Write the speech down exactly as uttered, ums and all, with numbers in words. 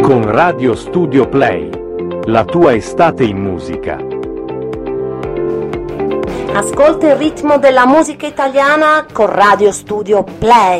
Con Radio Studio Play, la tua estate in musica. Ascolta il ritmo della musica italiana con Radio Studio Play.